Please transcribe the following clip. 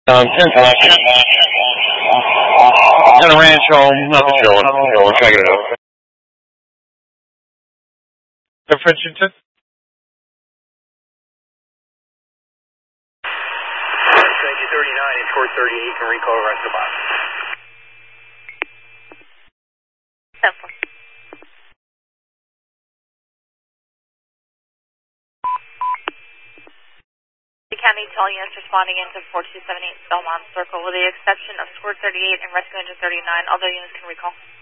10 ranch home, nothing showing. Check it out. Princeton? 39, escort 38, you can recall the rest of the box. 10-4. The county tell units responding into 4278 Belmont Circle with the exception of escort 38 and rescue engine 39, although units can recall.